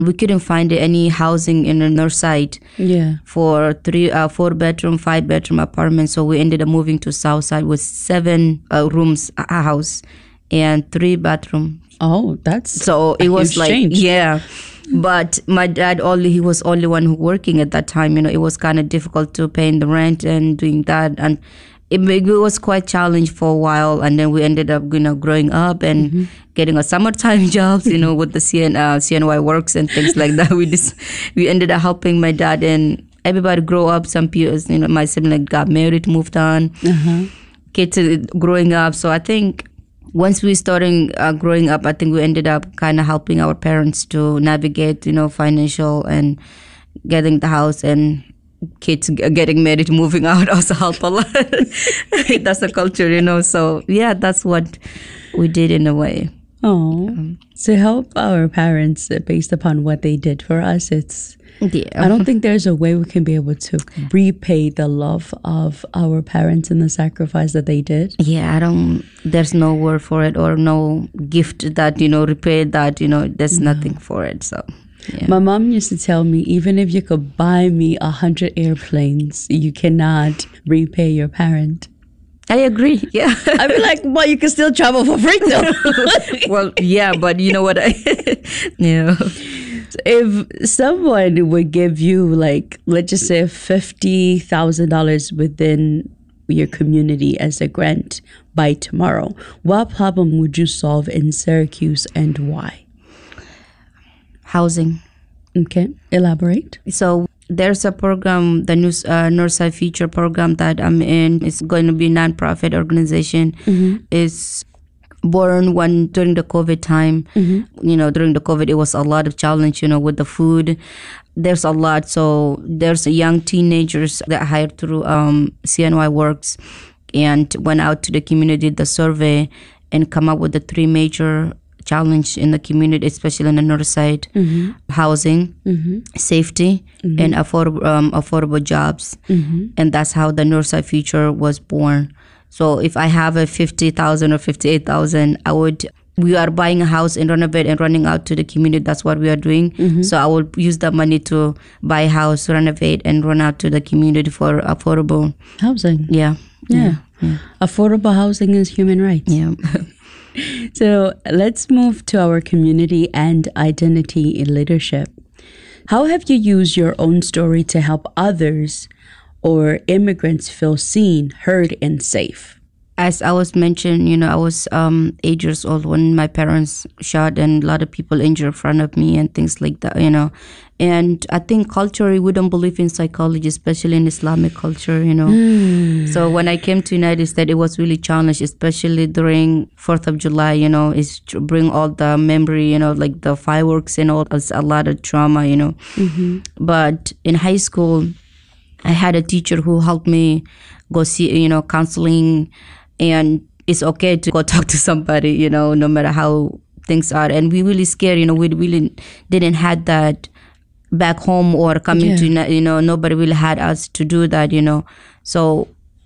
we couldn't find any housing in the north side. Yeah. For 4-bedroom, 5-bedroom apartments. So we ended up moving to south side with 7 rooms a house and 3 bathrooms. Oh, that's so it was like change. Yeah. But my dad he was only one who working at that time. It was kind of difficult to paying the rent and doing that, and it was quite challenging for a while. And then we ended up growing up and getting a summertime jobs, with the CNY works and things like that. We ended up helping my dad, and everybody grow up. Some people, my sibling got married, moved on, kids growing up. So I think once we started growing up, I think we ended up kind of helping our parents to navigate, financial and getting the house, and kids getting married, moving out also help a lot. That's the culture, So yeah, that's what we did in a way. Oh, to help our parents based upon what they did for us, I don't think there's a way we can be able to repay the love of our parents and the sacrifice that they did. Yeah, there's no word for it, or no gift that, repay that, there's nothing for it. So, yeah. My mom used to tell me, even if you could buy me 100 airplanes, you cannot repay your parent. I agree. Yeah. I'd be like, well, you can still travel for free though. Well, yeah, but you know what? Yeah. If someone would give you, like, let's just say $50,000 within your community as a grant by tomorrow, what problem would you solve in Syracuse and why? Housing. Okay, elaborate. So there's a program, the Northside Future program that I'm in. It's going to be a nonprofit organization. It's born during the COVID time. During the COVID, it was a lot of challenge, with the food. There's a lot. So there's young teenagers that hired through CNY Works and went out to the community, did the survey, and come up with the 3 major challenge in the community, especially in the north side: housing, safety, and affordable jobs. And that's how the Northside Future was born. So if I have a 50,000 or 58,000, we are buying a house and renovate and running out to the community. That's what we are doing. So I will use that money to buy a house, renovate, and run out to the community for affordable housing. Yeah. Affordable housing is human rights. Yeah. So let's move to our community and identity in leadership. How have you used your own story to help others or immigrants feel seen, heard, and safe? As I was mentioned, I was 8 years old when my parents shot, and a lot of people injured in front of me and things like that, And I think culturally, we don't believe in psychology, especially in Islamic culture, So when I came to United States, it was really challenged, especially during 4th of July, is to bring all the memory, like the fireworks and all, a lot of trauma, But in high school, I had a teacher who helped me go see, counseling, and it's okay to go talk to somebody, no matter how things are. And we really scared, we really didn't have that back home or coming to, nobody really had us to do that, So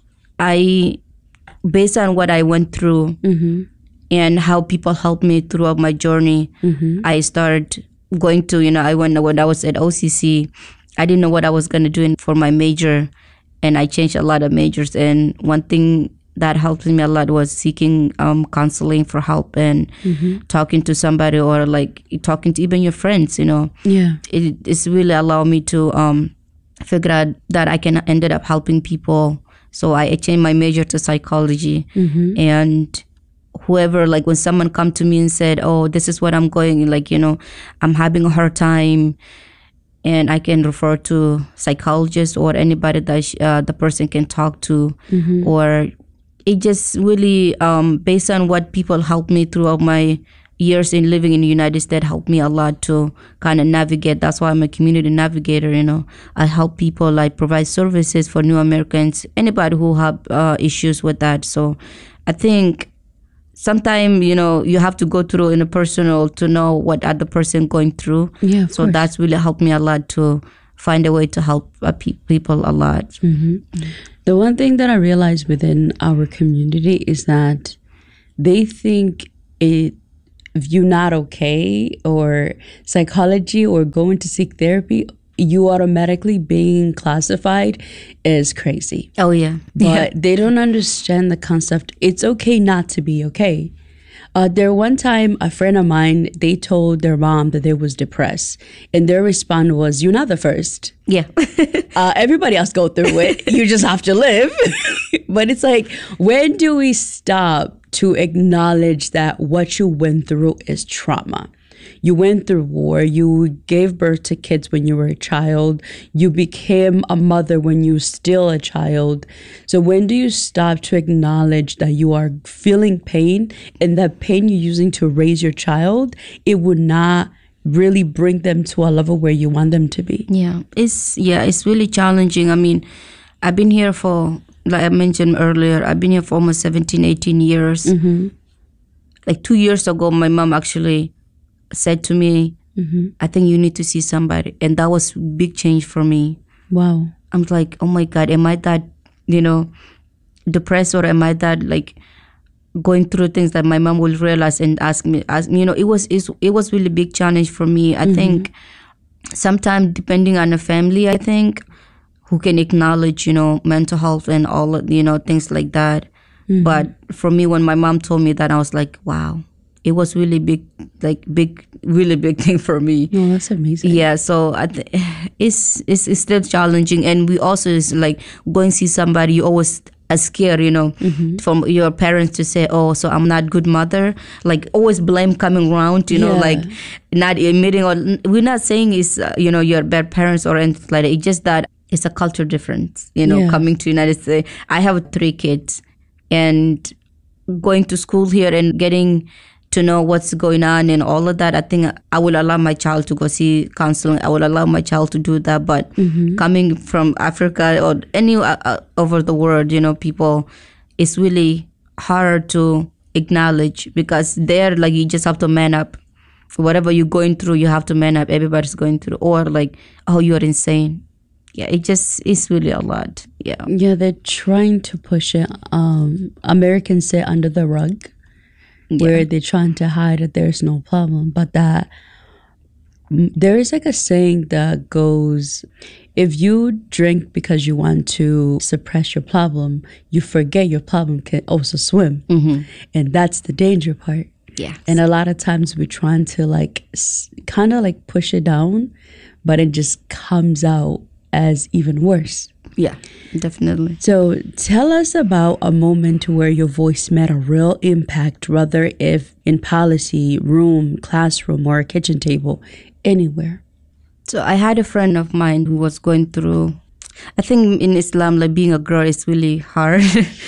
based on what I went through and how people helped me throughout my journey, I started going to, when I was at OCC, I didn't know what I was going to do for my major, and I changed a lot of majors. And one thing that helped me a lot was seeking counseling for help and talking to somebody, or like talking to even your friends, Yeah. It's really allowed me to figure out that I can ended up helping people. So I changed my major to psychology. And whoever, like when someone come to me and said, oh, this is what I'm going, like, I'm having a hard time, and I can refer to psychologists or anybody that the person can talk to, or it just really, based on what people helped me throughout my years in living in the United States, helped me a lot to kind of navigate. That's why I'm a community navigator, I help people, I provide services for new Americans, anybody who have issues with that. So I think sometimes, you have to go through in a personal to know what other person going through. Yeah, so that's really helped me a lot to find a way to help people a lot. The one thing that I realized within our community is that they think if you're not okay or psychology or going to seek therapy, you automatically being classified is crazy. Oh, yeah. But they don't understand the concept. It's okay not to be okay. There one time, a friend of mine, they told their mom that they was depressed. And their response was, you're not the first. Yeah. Everybody else go through it. You just have to live. But it's like, when do we stop to acknowledge that what you went through is trauma? You went through war. You gave birth to kids when you were a child. You became a mother when you were still a child. So when do you stop to acknowledge that you are feeling pain, and that pain you're using to raise your child, it would not really bring them to a level where you want them to be? It's really challenging. I mean, I've been here for, like I mentioned earlier, I've been here for almost 17, 18 years. Mm-hmm. Like 2 years ago, my mom actually said to me, I think you need to see somebody. And that was big change for me. Wow. I'm like, oh my God, am I that, depressed, or am I that like going through things that my mom will realize and ask me, it was really big challenge for me. I think sometimes depending on the family, I think, who can acknowledge, mental health and all, things like that. But for me, when my mom told me that, I was like, wow. It was really really big thing for me. Oh, that's amazing. Yeah, so it's still challenging, and we also is like going to see somebody. You always are scared, from your parents to say, "Oh, so I'm not good mother." Like always blame coming around, like not admitting, or we're not saying is you're bad parents or anything like that. It's just that it's a culture difference, coming to United States. I have 3 kids, and going to school here and getting to know what's going on and all of that, I think I will allow my child to go see counseling. I will allow my child to do that. But coming from Africa or any over the world, people, it's really hard to acknowledge, because they're like, you just have to man up. Whatever you're going through, you have to man up. Everybody's going through. Or like, oh, you're insane. Yeah, it's really a lot. Yeah. Yeah, they're trying to push it. Americans say under the rug. Where they're trying to hide that there's no problem, but that there is like a saying that goes, if you drink because you want to suppress your problem, you forget your problem can also swim. And that's the danger part. Yeah. And a lot of times we're trying to like kind of like push it down, but it just comes out as even worse. Yeah, definitely. So tell us about a moment where your voice made a real impact, whether if in policy, room, classroom, or a kitchen table, anywhere. So I had a friend of mine who was going through, I think in Islam, like being a girl is really hard.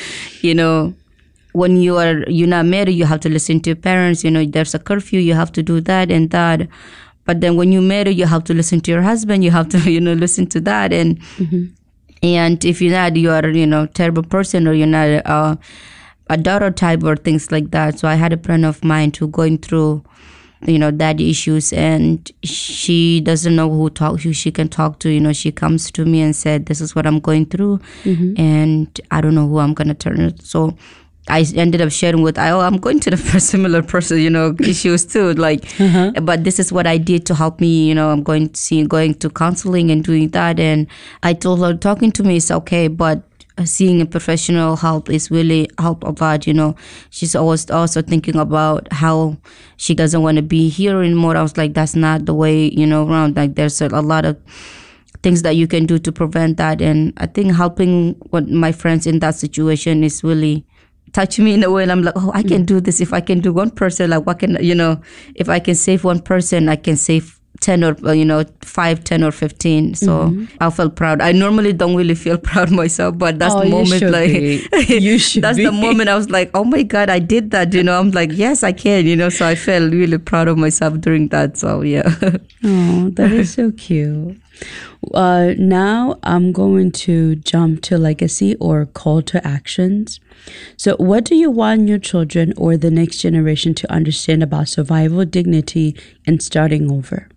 When you're not married, you have to listen to your parents. There's a curfew, you have to do that and that. But then when you marry, you have to listen to your husband. You have to, listen to that. And and if you're not, you are, terrible person, or you're not a daughter type or things like that. So I had a friend of mine who going through, daddy issues, and she doesn't know who she can talk to. She comes to me and said, this is what I'm going through, and I don't know who I'm going to turn it. So I ended up sharing with, I'm going to the similar person, issues too. Like, but this is what I did to help me. I'm going to counseling and doing that. And I told her, talking to me is okay, but seeing a professional help is really help a lot. She's always also thinking about how she doesn't want to be here anymore. I was like, that's not the way, around. Like, there's a lot of things that you can do to prevent that. And I think helping my friends in that situation is really touch me in a way, and I'm like, oh, I can do this. If I can do one person, like what can, if I can save one person, I can save 10 or 5, 10 or 15. So I felt proud. I normally don't really feel proud myself, but that's the moment, like you should that's the moment I was like, oh my God, I did that. I'm like, yes, I can. So I felt really proud of myself during that. So yeah. Oh, that is so cute. Now I'm going to jump to legacy or call to actions. So what do you want your children or the next generation to understand about survival, dignity, and starting over?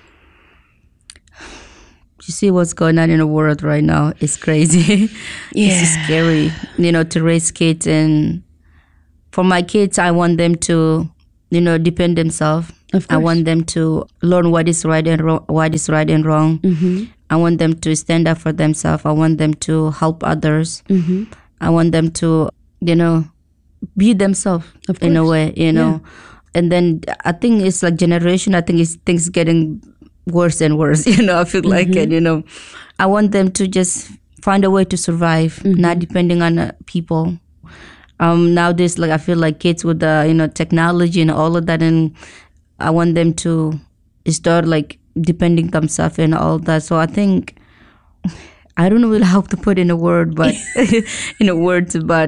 You see what's going on in the world right now. It's crazy. Yeah. It's scary, to raise kids. And for my kids, I want them to depend themselves. Of I course. want them to learn what is right and wrong. I want them to stand up for themselves. I want them to help others. I want them to, be themselves Of in a course. way, And then I think it's like generation. I think it's things getting worse and worse. I feel like it. I want them to just find a way to survive, not depending on people. Nowadays, like I feel like kids with the technology and all of that, and I want them to start like depending themselves and all that. So I think I don't know really how to put in a word, but words. But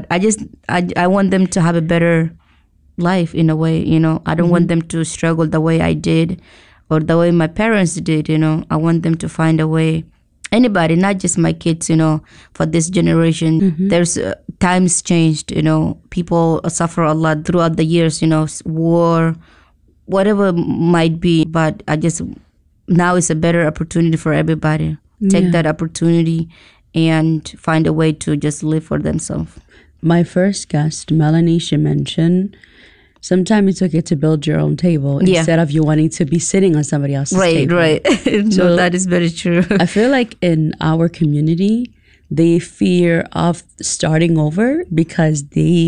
I want them to have a better life in a way. I don't want them to struggle the way I did, or the way my parents did. I want them to find a way. Anybody, not just my kids, for this generation. There's times changed, people suffer a lot throughout the years, war, whatever might be. But now is a better opportunity for everybody. Take that opportunity and find a way to just live for themselves. My first guest, Melanie, she mentioned sometimes it's okay to build your own table instead of you wanting to be sitting on somebody else's table. Right. So that is very true. I feel like in our community, they fear of starting over because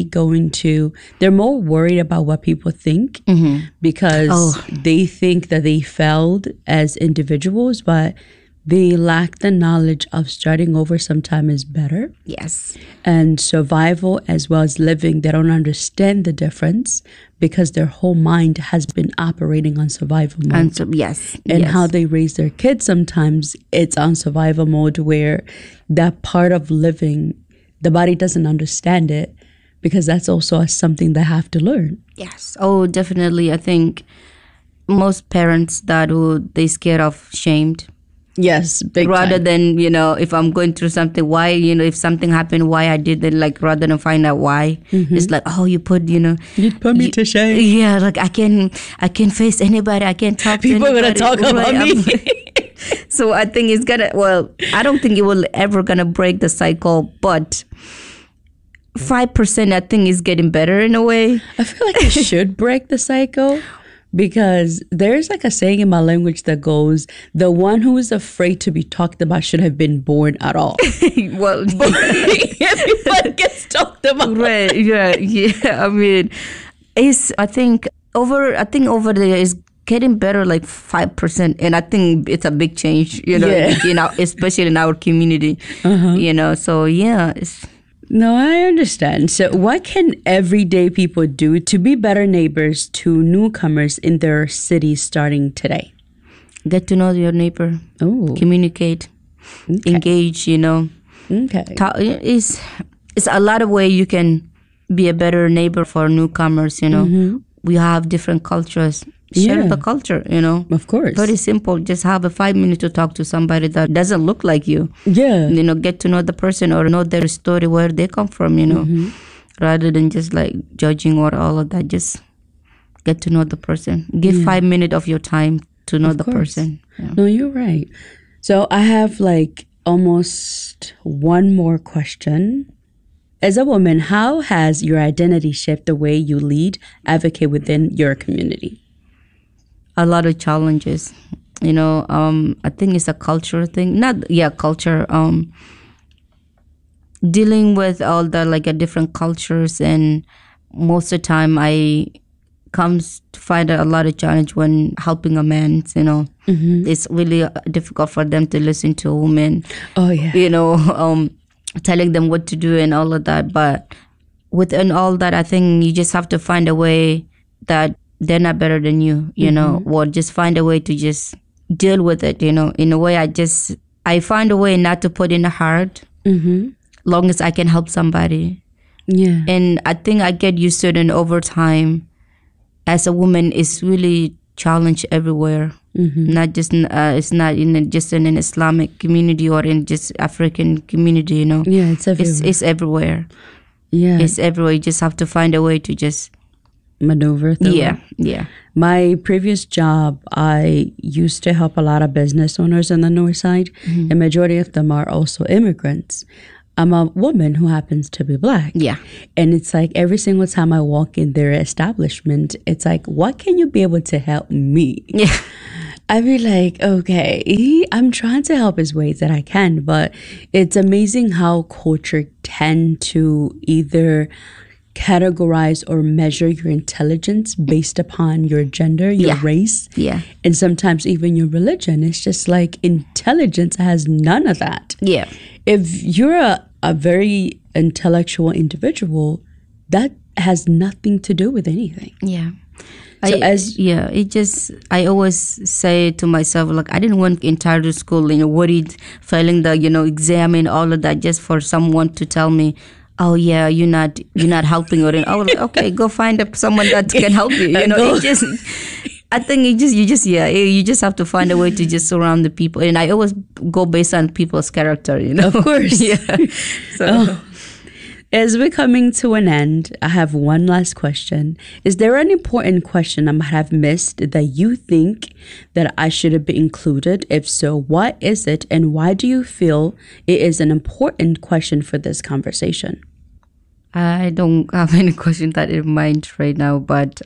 they're more worried about what people think because they think that they failed as individuals, but they lack the knowledge of starting over sometimes is better. Yes. And survival as well as living, they don't understand the difference because their whole mind has been operating on survival mode. And so, yes. And how they raise their kids, sometimes it's on survival mode where that part of living, the body doesn't understand it because that's also something they have to learn. Yes. Oh, definitely. I think most parents they scared of shamed. Yes, big rather time. than, if I'm going through something, why, if something happened, why I did it, like rather than find out why. It's like, you put, You put me to shame. Yeah, like I can't face anybody. I can't talk People to anybody. are going to talk about me. So I think I don't think it will ever going to break the cycle, but 5% I think is getting better in a way. I feel like it should break the cycle. Because there's like a saying in my language that goes, the one who is afraid to be talked about should have been born at all. Well, everybody gets talked about. Right, yeah. I mean, I think over there is getting better, like 5%. And I think it's a big change, especially in our community, so yeah, No, I understand. So what can everyday people do to be better neighbors to newcomers in their cities starting today? Get to know your neighbor. Oh. Communicate. Okay. Engage, Okay. It's a lot of ways you can be a better neighbor for newcomers, We have different cultures. Share the culture, Of course. Very simple. Just have 5 minutes to talk to somebody that doesn't look like you. Yeah. Get to know the person or know their story, where they come from, rather than just like judging or all of that. Just get to know the person. Give 5 minutes of your time to know the person. Yeah. No, you're right. So I have like almost one more question. As a woman, how has your identity shaped the way you lead, advocate within your community? A lot of challenges, I think it's a culture thing. Culture. Dealing with all the different cultures, and most of the time I comes to find a lot of challenge when helping a man. It's really difficult for them to listen to a woman. Oh yeah. Telling them what to do and all of that. But within all that, I think you just have to find a way that they're not better than you, or just find a way to just deal with it, In a way, I find a way not to put in the heart, long as I can help somebody. Yeah. And I think I get used to it, and over time, as a woman, it's really challenged everywhere. Not just it's not just in an Islamic community or in just African community, Yeah, it's everywhere. It's everywhere. Yeah, it's everywhere. You just have to find a way to just maneuver through. Yeah. My previous job, I used to help a lot of business owners on the north side. The majority of them are also immigrants. I'm a woman who happens to be Black. Yeah. And it's like every single time I walk in their establishment, it's like, what can you be able to help me? Yeah. I'd be like, okay, I'm trying to help as ways that I can, but it's amazing how culture tend to either categorize or measure your intelligence based upon your gender, your race, and sometimes even your religion. It's just like intelligence has none of that. Yeah. If you're a very intellectual individual, that has nothing to do with anything. Yeah. So I always say to myself, like, I didn't want entire school, worried, failing the, exam and all of that just for someone to tell me, oh yeah, you're not helping, or I was like, okay, go find someone that can help you. I think you just have to find a way to just surround the people, and I always go based on people's character. Of course, yeah. So. As we're coming to an end, I have one last question. Is there an important question I might have missed that you think that I should have been included? If so, what is it, and why do you feel it is an important question for this conversation? I don't have any question that in mind right now, but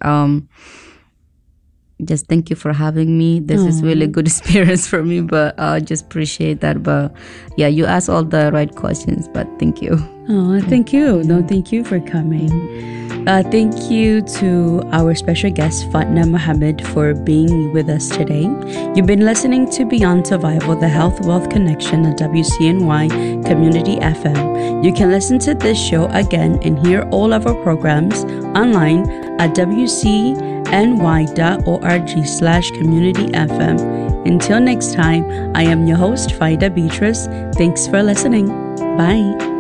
just thank you for having me. This is really good experience for me, but I just appreciate that. But yeah, you asked all the right questions, but thank you. Oh, thank you. No, thank you for coming. Thank you to our special guest, Fatna Mohammed, for being with us today. You've been listening to Beyond Survival, the Health Wealth Connection at WCNY Community FM. You can listen to this show again and hear all of our programs online at wcny.org/community-fm. Until next time, I am your host, Faida Beatrice. Thanks for listening. Bye.